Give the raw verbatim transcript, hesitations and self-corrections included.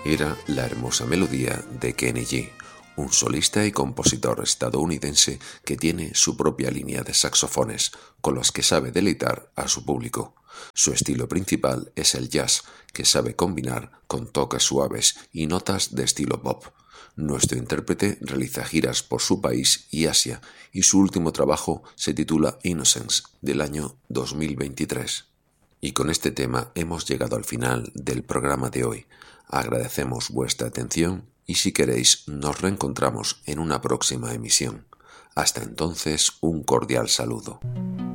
Era la hermosa melodía de Kenny G, un solista y compositor estadounidense que tiene su propia línea de saxofones, con los que sabe deleitar a su público. Su estilo principal es el jazz, que sabe combinar con toques suaves y notas de estilo pop. Nuestro intérprete realiza giras por su país y Asia, y su último trabajo se titula Innocence, del año dos mil veintitrés. Y con este tema hemos llegado al final del programa de hoy. Agradecemos vuestra atención y si queréis nos reencontramos en una próxima emisión. Hasta entonces, un cordial saludo.